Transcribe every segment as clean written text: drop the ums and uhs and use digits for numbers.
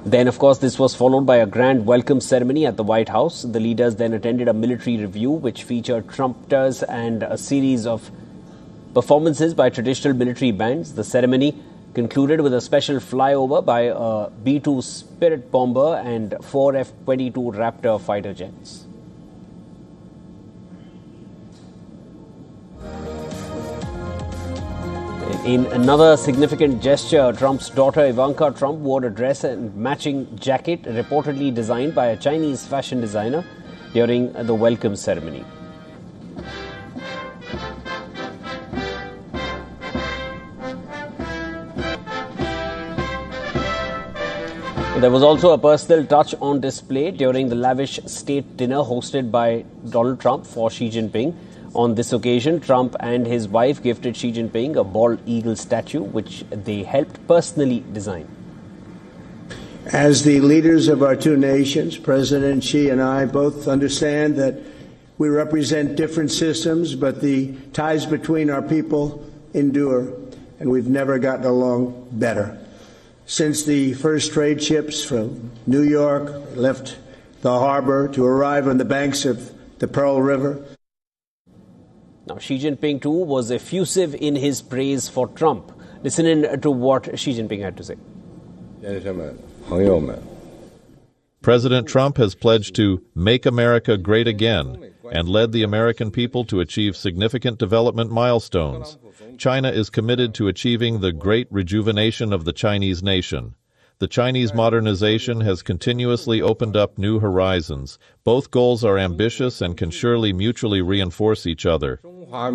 Then, of course, this was followed by a grand welcome ceremony at the White House. The leaders then attended a military review which featured trumpeters and a series of performances by traditional military bands. The ceremony concluded with a special flyover by a B-2 Spirit bomber and 4 F-22 Raptor fighter jets. In another significant gesture, Trump's daughter Ivanka Trump wore a dress and matching jacket reportedly designed by a Chinese fashion designer during the welcome ceremony. There was also a personal touch on display during the lavish state dinner hosted by Donald Trump for Xi Jinping. On this occasion, Trump and his wife gifted Xi Jinping a bald eagle statue, which they helped personally design. As the leaders of our two nations, President Xi and I both understand that we represent different systems, but the ties between our people endure, and we've never gotten along better. Since the first trade ships from New York left the harbor to arrive on the banks of the Pearl River. Now, Xi Jinping, too, was effusive in his praise for Trump. Listen in to what Xi Jinping had to say. President Trump has pledged to make America great again and led the American people to achieve significant development milestones. China is committed to achieving the great rejuvenation of the Chinese nation. The Chinese modernization has continuously opened up new horizons. Both goals are ambitious and can surely mutually reinforce each other. But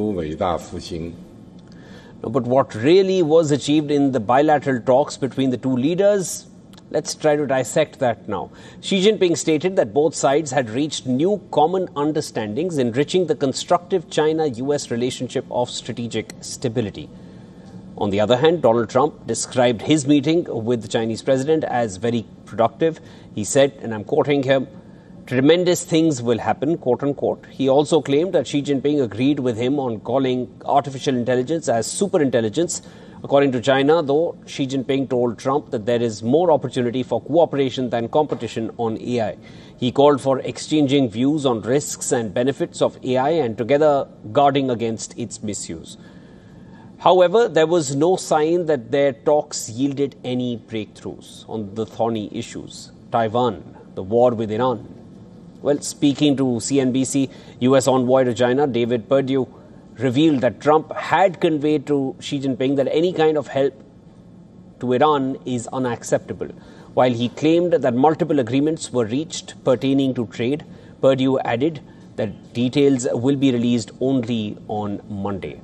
what really was achieved in the bilateral talks between the two leaders? Let's try to dissect that now. Xi Jinping stated that both sides had reached new common understandings, enriching the constructive China-US relationship of strategic stability. On the other hand, Donald Trump described his meeting with the Chinese president as very productive. He said, and I'm quoting him, "Tremendous things will happen," quote unquote. He also claimed that Xi Jinping agreed with him on calling artificial intelligence as superintelligence. According to China, though, Xi Jinping told Trump that there is more opportunity for cooperation than competition on AI. He called for exchanging views on risks and benefits of AI and together guarding against its misuse. However, there was no sign that their talks yielded any breakthroughs on the thorny issues. Taiwan, the war with Iran. Well, speaking to CNBC, U.S. envoy to China, David Perdue, revealed that Trump had conveyed to Xi Jinping that any kind of help to Iran is unacceptable. While he claimed that multiple agreements were reached pertaining to trade, Perdue added that details will be released only on Monday.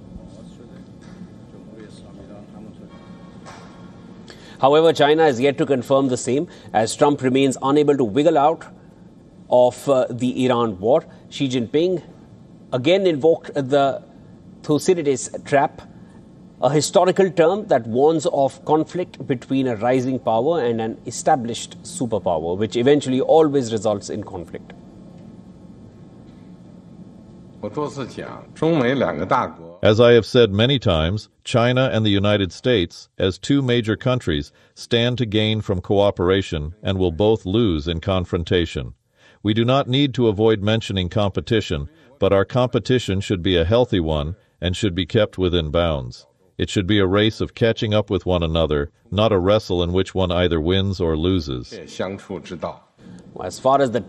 However, China is yet to confirm the same, as Trump remains unable to wiggle out of the Iran war. Xi Jinping again invoked the Thucydides trap, a historical term that warns of conflict between a rising power and an established superpower, which eventually always results in conflict. As I have said many times, China and the United States, as two major countries, stand to gain from cooperation and will both lose in confrontation. We do not need to avoid mentioning competition, but our competition should be a healthy one and should be kept within bounds. It should be a race of catching up with one another, not a wrestle in which one either wins or loses. As far as the